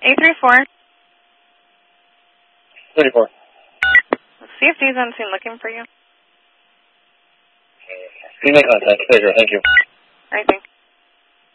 834. 34. CFD's on scene looking for you. Be my contact. Pleasure. Thank you. All right, thanks.